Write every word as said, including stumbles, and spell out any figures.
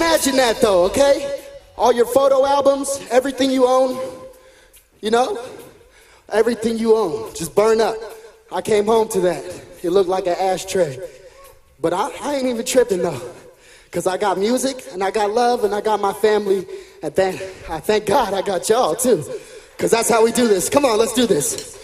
imagine that though, okay? All your photo albums, everything you own, you know? Everything you own, just burn up. I came home to that. It looked like an ashtray. But I, I ain't even tripping though. Cause I got music, and I got love, and I got my family, and thank, I thank God I got y'all too. Cause that's how we do this. Come on, let's do this.